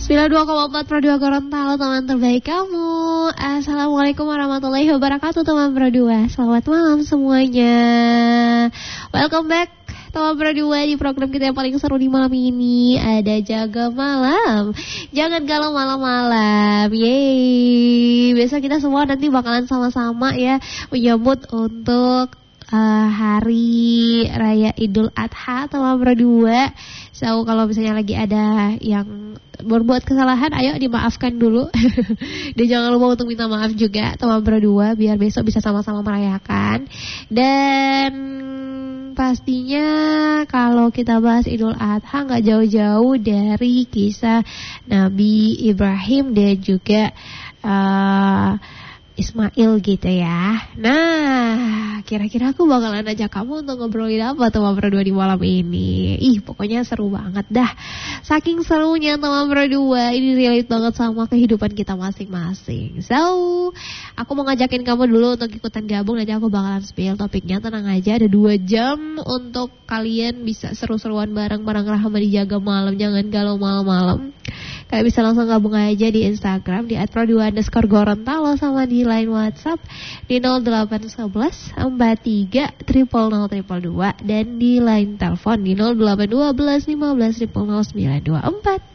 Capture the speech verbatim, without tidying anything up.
sembilan puluh dua koma empat Pro dua Gorontalo, teman terbaik kamu. Assalamualaikum warahmatullahi wabarakatuh teman Pro dua. Selamat malam semuanya. Welcome back teman Pro dua di program kita yang paling seru di malam ini. Ada Jaga Malam. Jangan galau malam-malam. Yeay. Besok kita semua nanti bakalan sama-sama ya menyambut untuk Uh, hari Raya Idul Adha teman Pro dua. So kalau misalnya lagi ada yang berbuat kesalahan, ayo dimaafkan dulu. Dan jangan lupa untuk minta maaf juga teman Pro dua, biar besok bisa sama-sama merayakan. Dan pastinya kalau kita bahas Idul Adha gak jauh-jauh dari kisah Nabi Ibrahim dan juga uh, Ismail gitu ya. Nah, kira-kira aku bakalan ajak kamu untuk ngobrolin apa teman Pro dua di malam ini. Ih, pokoknya seru banget dah. Saking serunya teman Pro dua, ini relate banget sama kehidupan kita masing-masing. So, aku mau ngajakin kamu dulu untuk ikutan gabung. Nanti aku bakalan spill topiknya, tenang aja. Ada dua jam untuk kalian bisa seru-seruan bareng-bareng Rahma di Jaga Malam. Jangan galau malam-malam. Kalian bisa langsung gabung aja di Instagram di at pro dua underscore Gorontalo, sama di line WhatsApp di nol delapan satu satu empat tiga nol nol nol nol dua dan di line telepon di nol delapan satu dua lima nol nol nol sembilan dua empat.